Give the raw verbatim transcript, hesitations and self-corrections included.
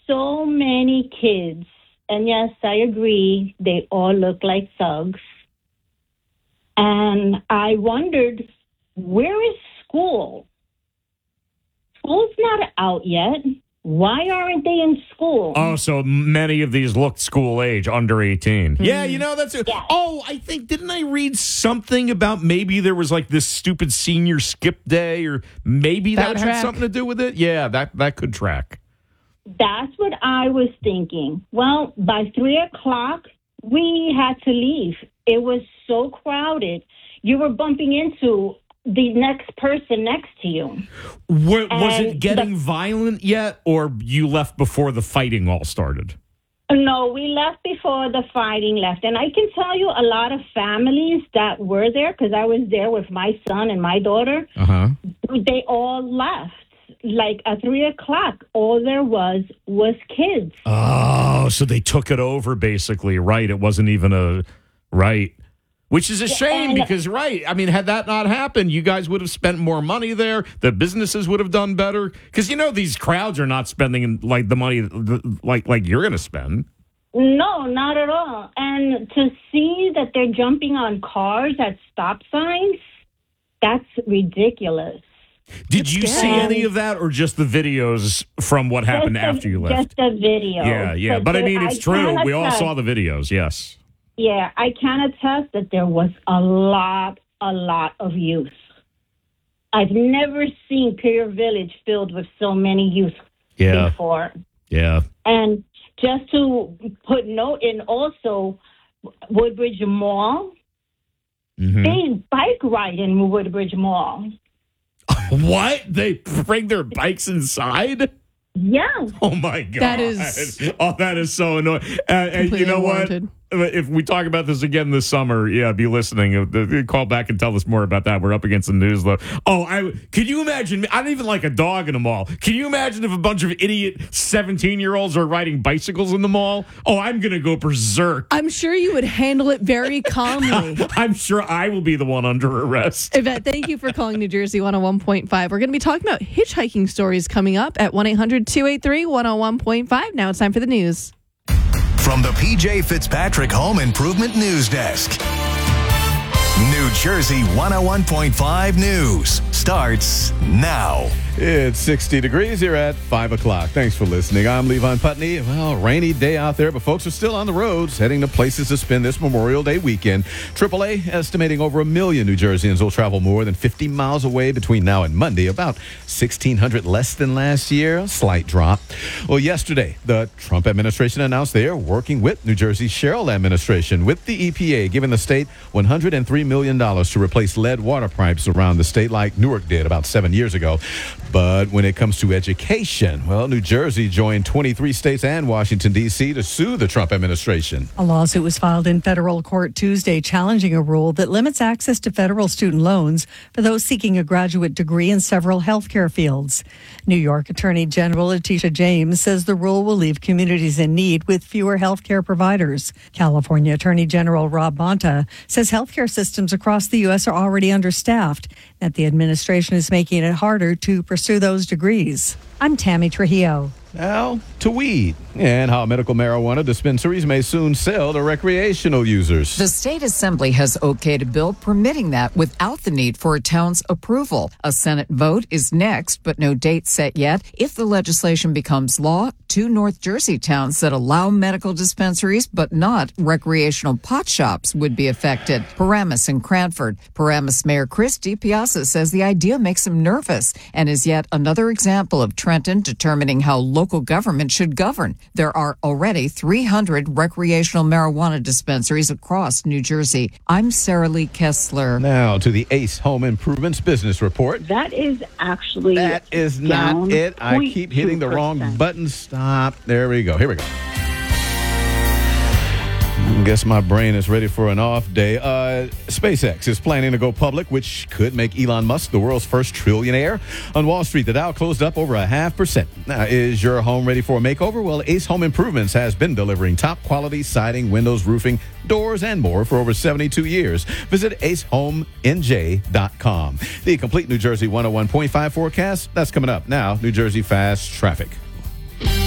so many kids. And yes, I agree. They all look like thugs. And I wondered, where is school? School's not out yet. Why aren't they in school? Oh, so many of these looked school age, under eighteen. Mm-hmm. Yeah, you know, that's it. Yeah. Oh, I think, didn't I read something about maybe there was like this stupid senior skip day, or maybe that, that had track. something to do with it? Yeah, that, that could track. That's what I was thinking. Well, by three o'clock, we had to leave. It was so crowded. You were bumping into the next person next to you. Were, was And it getting the, violent yet, or you left before the fighting all started? No, we left before the fighting left. And I can tell you a lot of families that were there, because I was there with my son and my daughter, uh-huh. they all left. Like at three o'clock, all there was was kids. Oh, so they took it over, basically, right? It wasn't even a, right. Which is a shame, and, because, right, I mean, had that not happened, you guys would have spent more money there. The businesses would have done better. Because, you know, these crowds are not spending like the money like like you're going to spend. No, not at all. And to see that they're jumping on cars at stop signs, that's ridiculous. Did it's you scary. see any of that, or just the videos from what happened just after a, you left? Just the video. Yeah, yeah. But, I mean, it's I true. We all attest, saw the videos, yes. Yeah, I can attest that there was a lot, a lot of youth. I've never seen Pier Village filled with so many youth yeah. before. Yeah. And just to put note in also, Woodbridge Mall, mm-hmm. they bike ride in Woodbridge Mall. What? They bring their bikes inside? Yeah. Oh, my God. That is... Oh, that is so annoying. Uh, and you know unwarranted. what? If we talk about this again this summer, yeah, be listening. Call back and tell us more about that. We're up against the news, though. Oh, I could you imagine? I don't even like a dog in a mall. Can you imagine if a bunch of idiot seventeen-year-olds are riding bicycles in the mall? Oh, I'm going to go berserk. I'm sure you would handle it very calmly. I'm sure I will be the one under arrest. Yvette, thank you for calling New Jersey one oh one point five. We're going to be talking about hitchhiking stories coming up at one eight hundred two eight three one oh one point five. Now it's time for the news. From the P J Fitzpatrick Home Improvement News Desk. New Jersey one oh one point five News starts now. It's sixty degrees here at five o'clock. Thanks for listening. I'm Levon Putney. Well, rainy day out there, but folks are still on the roads, heading to places to spend this Memorial Day weekend. triple A estimating over a million New Jerseyans will travel more than fifty miles away between now and Monday, about sixteen hundred less than last year, a slight drop. Well, yesterday, the Trump administration announced they are working with New Jersey's Sherrill administration, with the E P A giving the state one hundred three million dollars to replace lead water pipes around the state like Newark did about seven years ago. But when it comes to education, well, New Jersey joined twenty-three states and Washington, D C to sue the Trump administration. A lawsuit was filed in federal court Tuesday challenging a rule that limits access to federal student loans for those seeking a graduate degree in several healthcare fields. New York Attorney General Letitia James says the rule will leave communities in need with fewer healthcare providers. California Attorney General Rob Bonta says healthcare systems across the U S are already understaffed, that the administration is making it harder to pursue those degrees. I'm Tammy Trujillo. Now to weed and how medical marijuana dispensaries may soon sell to recreational users. The state assembly has okayed a bill permitting that without the need for a town's approval. A Senate vote is next, but no date set yet. If the legislation becomes law, two North Jersey towns that allow medical dispensaries but not recreational pot shops would be affected: Paramus and Cranford. Paramus Mayor Chris DiPiazza says the idea makes him nervous and is yet another example of Trenton determining how local government should govern. There are already three hundred recreational marijuana dispensaries across New Jersey. I'm Sarah Lee Kessler. Now to the Ace Home Improvements Business Report. That is actually That is not it. I keep hitting the wrong button. Stop. There we go. Here we go. Guess my brain is ready for an off day. Uh, SpaceX is planning to go public, which could make Elon Musk the world's first trillionaire. On Wall Street, the Dow closed up over a half percent. Now, is your home ready for a makeover? Well, Ace Home Improvements has been delivering top quality siding, windows, roofing, doors, and more for over seventy-two years. Visit ace home n j dot com. The complete New Jersey one oh one point five forecast, that's coming up now. New Jersey Fast Traffic.